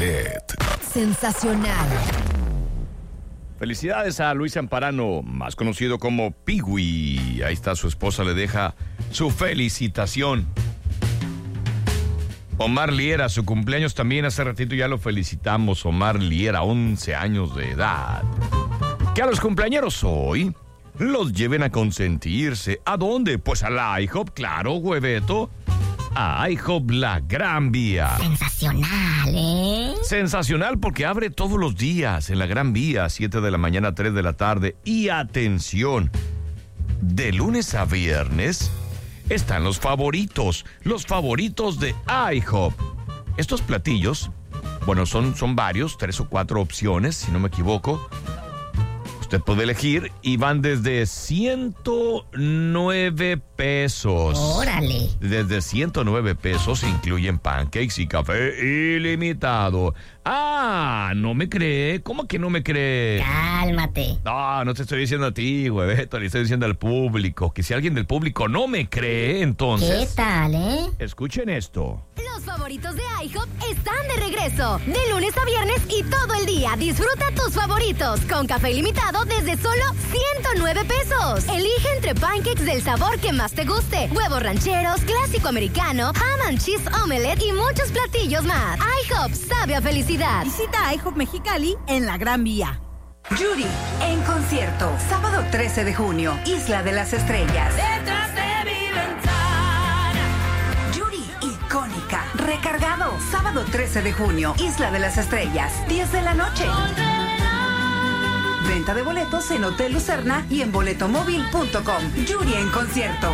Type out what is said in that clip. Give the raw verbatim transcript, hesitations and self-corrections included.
Omelet. Sensacional. Felicidades a Luis Amparano, más conocido como Pigui. Ahí está, su esposa le deja su felicitación. Omar Liera, su cumpleaños también, hace ratito ya lo felicitamos. Omar Liera, once años de edad. Que a los cumpleañeros hoy los lleven a consentirse. ¿A dónde? Pues a la IHOP, claro, hueveto. A IHOP La Gran Vía. Sensacional, ¿eh? Sensacional porque abre todos los días en La Gran Vía, siete de la mañana a tres de la tarde. Y atención, de lunes a viernes están los favoritos, los favoritos de IHOP. Estos platillos, bueno, son, son varios, tres o cuatro opciones, si no me equivoco. Usted puede elegir y van desde ciento nueve pesos. Órale. Desde ciento nueve pesos incluyen pancakes y café ilimitado. Ah, ¿no me cree? ¿Cómo que no me cree? Cálmate. No, no te estoy diciendo a ti, hueveto, le estoy diciendo al público. Que si alguien del público no me cree, entonces... ¿Qué tal, eh? Escuchen esto. Los favoritos de IHOP están de regreso. De lunes a viernes y todo el día. Disfruta tus favoritos con café ilimitado desde solo ciento nueve pesos. Elige entre pancakes del sabor que más te guste, huevos rancheros, clásico americano, ham and cheese omelette y muchos platillos más. IHOP sabe a felicidad. Visita IHOP Mexicali en La Gran Vía. Yuri, en concierto, sábado trece de junio, Isla de las Estrellas. Detrás de mi ventana. Yuri, icónica, recargado, sábado trece de junio, Isla de las Estrellas, diez de la noche. Venta de boletos en Hotel Lucerna y en boletomóvil punto com. Yuri en concierto.